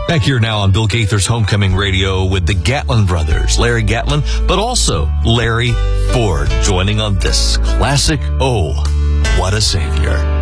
Back here now on Bill Gaither's Homecoming Radio with the Gatlin brothers, Larry Gatlin, but also Larry Ford, joining on this classic, Oh, What a Savior.